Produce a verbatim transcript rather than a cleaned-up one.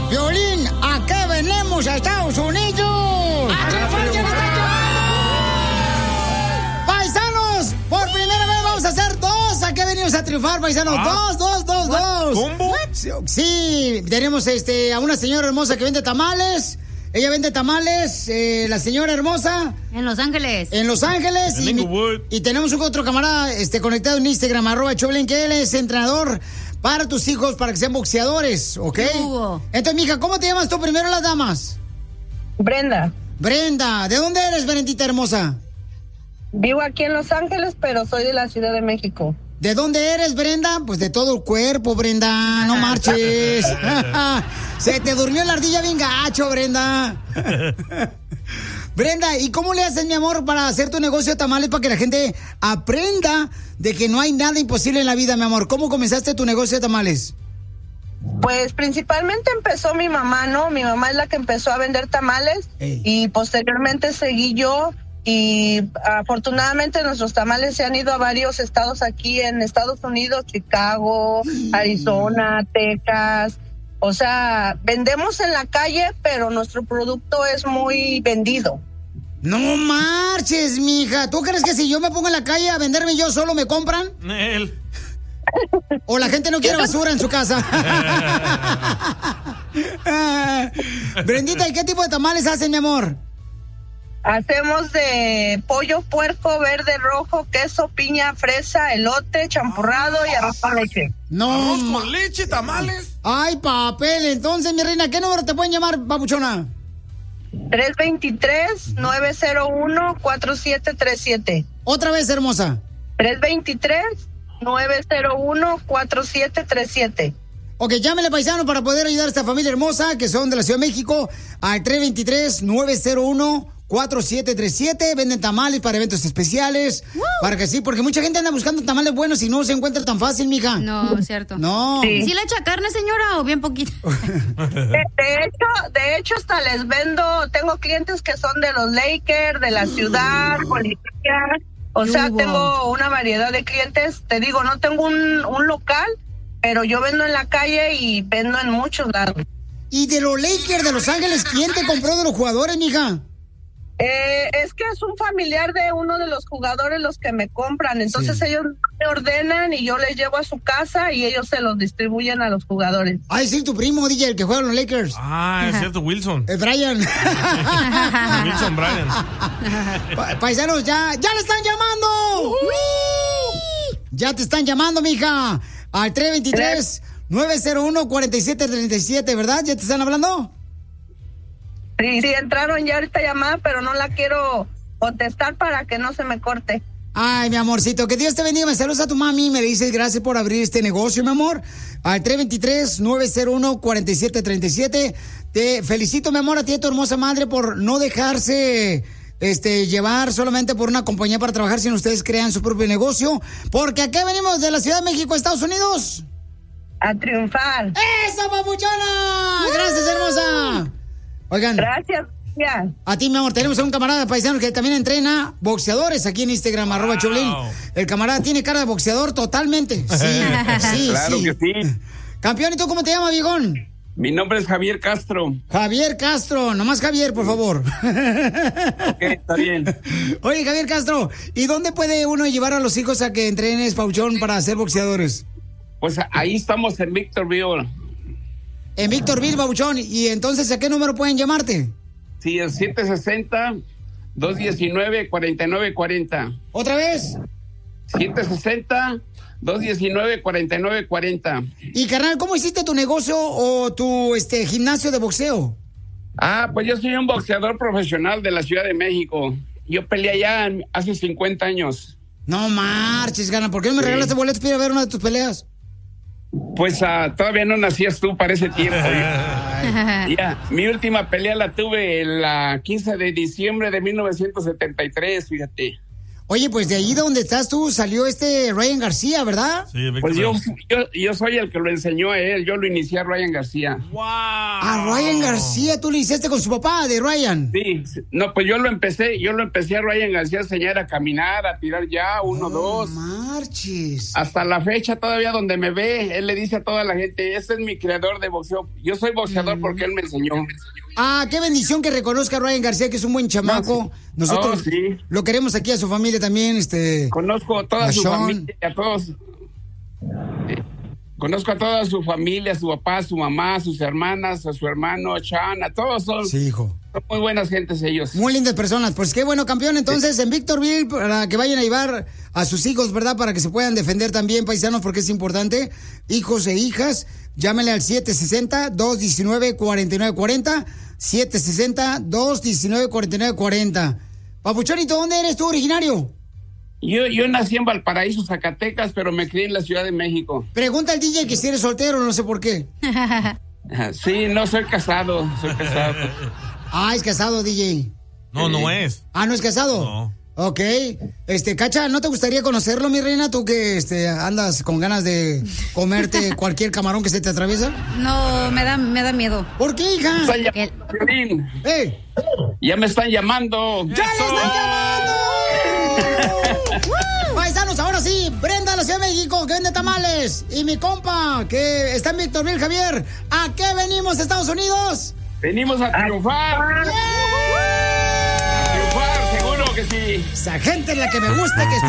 Piolín, ¿a qué venimos a Estados Unidos? ¡A triunfar, que nos ¡Paisanos! Por primera vez vamos a hacer dos. ¿A qué venimos a triunfar, paisanos? Ah. Dos, dos, dos, What? dos. ¿Combo? Sí, sí, tenemos este, a una señora hermosa que vende tamales. Ella vende tamales, eh, la señora hermosa. En Los Ángeles. En Los Ángeles. En Y, Inglewood. y tenemos un otro camarada este, conectado en Instagram, arroba Choplin, que él es entrenador para tus hijos, para que sean boxeadores, ¿ok? Hugo. Entonces, mija, ¿cómo te llamas tú primero, las damas? Brenda. Brenda, ¿de dónde eres, Brendita hermosa? Vivo aquí en Los Ángeles, pero soy de la Ciudad de México. ¿De dónde eres, Brenda? Pues de todo el cuerpo, Brenda, no marches. Se te durmió la ardilla bien gacho, Brenda. Brenda, ¿y cómo le haces, mi amor, para hacer tu negocio de tamales para que la gente aprenda de que no hay nada imposible en la vida, mi amor? ¿Cómo comenzaste tu negocio de tamales? Pues principalmente empezó mi mamá, ¿no? Mi mamá es la que empezó a vender tamales. Ey. Y posteriormente seguí yo. Y afortunadamente nuestros tamales se han ido a varios estados aquí en Estados Unidos, Chicago, Arizona, Texas. O sea, vendemos en la calle, pero nuestro producto es muy vendido. No marches, mija. ¿Tú crees que si yo me pongo en la calle a venderme yo solo me compran? Él. ¿O la gente no quiere basura en su casa? Brendita, ¿y qué tipo de tamales hacen, mi amor? Hacemos de pollo, puerco, verde, rojo, queso, piña, fresa, elote, champurrado y arroz con leche. No. Arroz ma- con leche, tamales. Ay, papel. Entonces, mi reina, ¿qué número te pueden llamar, papuchona? tres dos tres, nueve cero uno, cuatro siete tres siete. Otra vez, hermosa. tres dos tres, nueve cero uno, cuatro siete tres siete. Ok, llámele, paisano, para poder ayudar a esta familia hermosa que son de la Ciudad de México al tres dos tres, nueve cero uno, cuatro siete tres siete. Venden tamales para eventos especiales. ¡Woo! Para que sí, porque mucha gente anda buscando tamales buenos y no se encuentra tan fácil, mija. No, es cierto. No. Sí. ¿Y si le echa carne, señora, o bien poquito? De, de hecho, de hecho hasta les vendo, tengo clientes que son de los Lakers, de la ciudad, policía. O sea, Hugo. tengo una variedad de clientes. Te digo, no tengo un, un local, pero yo vendo en la calle y vendo en muchos lados. Y de los Lakers de Los Ángeles, ¿quién te compró de los jugadores, mija? Eh, es que es un familiar de uno de los jugadores los que me compran, entonces Sí. ellos me ordenan y yo les llevo a su casa y ellos se los distribuyen a los jugadores. Ay, sí, tu primo, D J, el que juega en los Lakers. Ah, es cierto, Wilson. El Brian. Wilson Bryan. Pa- paisanos, ya, ya le están llamando. Ya te están llamando, mija. Al tres dos tres, nueve cero uno, cuatro siete tres siete, ¿verdad? ¿Ya te están hablando? Sí, sí, entraron ya ahorita llamada, pero no la quiero contestar para que no se me corte. Ay, mi amorcito, que Dios te bendiga. Me saludas a tu mami y me dices gracias por abrir este negocio, mi amor. Al tres dos tres, nueve cero uno, cuatro siete tres siete. Te felicito, mi amor, a ti y a tu hermosa madre por no dejarse este, llevar solamente por una compañía para trabajar, sino ustedes crean su propio negocio. Porque aquí venimos de la Ciudad de México, Estados Unidos. A triunfar. ¡Eso, papuchona! Gracias, hermosa. Oigan, Gracias. Ya. a ti, mi amor, tenemos a un camarada paisano que también entrena boxeadores aquí en Instagram, arroba Wow. Choplin. El camarada tiene cara de boxeador totalmente. Sí, sí, Claro sí. que sí. Campeón, ¿y tú cómo te llamas, viejón? Mi nombre es Javier Castro. Javier Castro, nomás Javier, por favor. Ok, está bien. Oye, Javier Castro, ¿y dónde puede uno llevar a los hijos a que entrenes, pauchón, para ser boxeadores? Pues ahí estamos en Victorville. En Victorville, Babuchón. ¿Y entonces a qué número pueden llamarte? Sí, es siete seis cero, dos uno nueve, cuatro nueve cuatro cero. ¿Otra vez? siete seis cero, dos uno nueve, cuatro nueve cuatro cero. Y, carnal, ¿cómo hiciste tu negocio o tu este gimnasio de boxeo? Ah, pues yo soy un boxeador profesional de la Ciudad de México. Yo peleé allá hace cincuenta años. No marches, gana. ¿Por qué no me Sí. regalaste boletos para ir a ver una de tus peleas? Pues ah, todavía no nacías tú para ese tiempo. Ya, mi última pelea la tuve el ah, quince de diciembre de mil novecientos setenta y tres, fíjate. Oye, pues de ahí donde estás tú salió este Ryan García, ¿verdad? Sí, Víctor. Pues yo, yo, yo soy el que lo enseñó a él, yo lo inicié a Ryan García. ¡Wow! A Ryan García, tú le hiciste con su papá, de Ryan. Sí, no, pues yo lo empecé, yo lo empecé a Ryan García a enseñar a caminar, a tirar ya, uno, Oh, dos. marches. Hasta la fecha todavía donde me ve, él le dice a toda la gente, este es mi creador de boxeo. Yo soy boxeador Mm. porque él me enseñó. Ah, qué bendición que reconozca a Ryan García, que es un buen chamaco. Nosotros Oh, sí. lo queremos aquí a su familia también, este. Conozco a toda A su Sean. familia, a todos. eh, Conozco a toda su familia, a su papá, a su mamá, a sus hermanas, a su hermano, a Chan, a todos son, Sí, hijo. son muy buenas gentes ellos. Muy lindas personas. Pues qué bueno, campeón. Entonces, en Victorville, para que vayan a llevar a sus hijos, ¿verdad? Para que se puedan defender también, paisanos, porque es importante. Hijos e hijas, llámenle al siete seis cero, dos uno nueve, cuatro nueve cuatro cero. siete seis cero, dos uno nueve, cuatro nueve cuatro cero. Papuchonito, ¿dónde eres tú originario? Yo, yo nací en Valparaíso, Zacatecas, pero me crié en la Ciudad de México. Pregunta al D J que si eres soltero, no sé por qué. Sí, no, soy casado, soy casado. Ah, es casado, D J. No, no es. Ah, ¿no es casado? No. Ok. Este, Cacha, ¿no te gustaría conocerlo, mi reina? Tú que este, andas con ganas de comerte cualquier camarón que se te atraviesa. No, me da, me da miedo. ¿Por qué, hija? Están llamando, Piolín. ¡Eh! Ya me están llamando. ¡Ya le están llamando! Paisanos, ahora sí, Brenda de la Ciudad de México, que vende tamales. Y mi compa, que está en Victorville, Javier. ¿A qué venimos, Estados Unidos? Venimos a triunfar. A triunfar, seguro que sí. Esa gente es la que me gusta, que